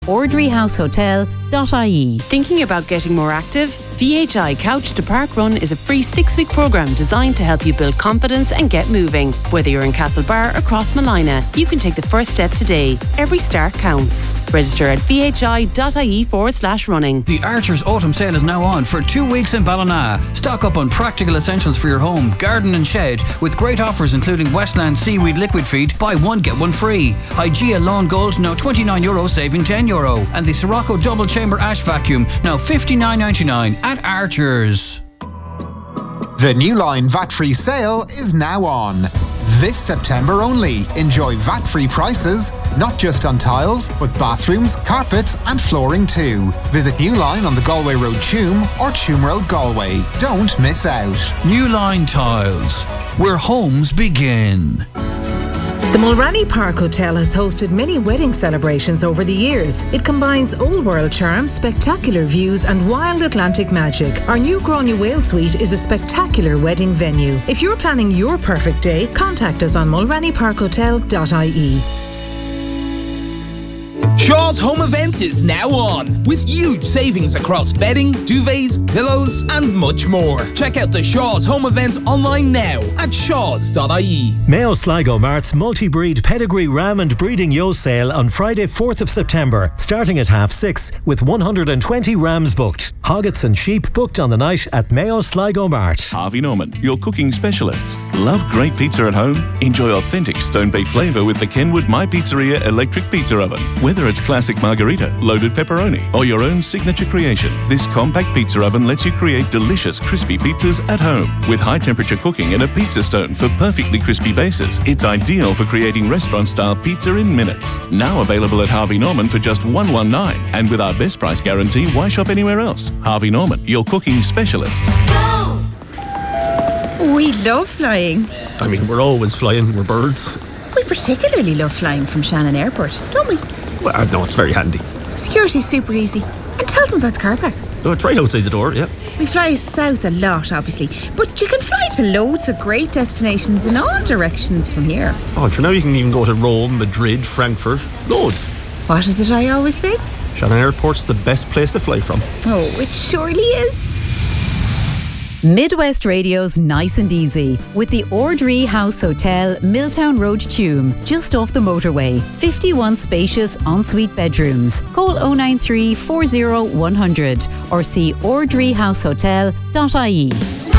ordreehousehotel.ie. Thinking about getting more active? VHI Couch to Park Run is a free 6-week programme designed to help you build confidence and get moving. Whether you're in Castlebar or Crossmolina, you can take the first step today. Every start counts. Register at vhi.ie/running. The Archer's Autumn Sale is now on for 2 weeks in Ballina. Stock up on practical essentials for your home, garden and shed, with great offers including Westland Seaweed Liquid Feed, buy one get one free. Hygieia Lawn Gold now €29 saving €10. And the Sirocco Double Chamber Ash Vacuum now $59.99 at Archer's. The New Line VAT-free sale is now on. This September only. Enjoy VAT-free prices, not just on tiles, but bathrooms, carpets and flooring too. Visit New Line on the Galway Road Tuam or Tuam Road Galway. Don't miss out. New Line Tiles, where homes begin. The Mulranny Park Hotel has hosted many wedding celebrations over the years. It combines old world charm, spectacular views and wild Atlantic magic. Our new Gráinne Whale Suite is a spectacular wedding venue. If you're planning your perfect day, contact us on mulrannyparkhotel.ie. Shaw's Home Event is now on, with huge savings across bedding, duvets, pillows and much more. Check out the Shaw's Home Event online now at shaws.ie. Mayo Sligo Mart's multi-breed pedigree ram and breeding ewe sale on Friday 4th of September, starting at 6:30 with 120 rams booked. Hoggets and sheep booked on the night at Mayo Sligo Mart. Harvey Norman, your cooking specialists. Love great pizza at home? Enjoy authentic stone-baked flavour with the Kenwood My Pizzeria electric pizza oven. Whether it's classic margarita, loaded pepperoni, or your own signature creation, this compact pizza oven lets you create delicious crispy pizzas at home. With high-temperature cooking and a pizza stone for perfectly crispy bases, it's ideal for creating restaurant-style pizza in minutes. Now available at Harvey Norman for just $119, and with our best price guarantee, why shop anywhere else? Harvey Norman, your cooking specialists. We love flying. I mean, we're always flying, we're birds. We particularly love flying from Shannon Airport, don't we? Well, no, it's very handy. Security's super easy. And tell them about the car park. So it's right outside the door, yeah. We fly south a lot, obviously, but you can fly to loads of great destinations in all directions from here. Oh, and for now you can even go to Rome, Madrid, Frankfurt, loads. What is it I always say? Shannon Airport's the best place to fly from. Oh, it surely is. Midwest Radio's Nice and Easy with the Ordree House Hotel, Milltown Road, Tuam, just off the motorway. 51 spacious ensuite bedrooms. Call 093 40 100 or see ordreehousehotel.ie.